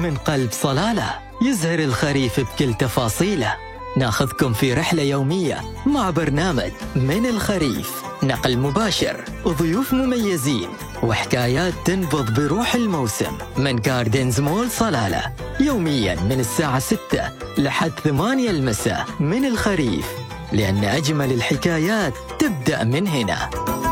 من قلب صلالة، يزهر الخريف بكل تفاصيله. ناخذكم في رحلة يومية مع برنامج من الخريف، نقل مباشر وضيوف مميزين وحكايات تنبض بروح الموسم من جاردنز مول صلالة، يوميا من الساعة 6 لحد 8 المساء. من الخريف، لأن أجمل الحكايات تبدأ من هنا.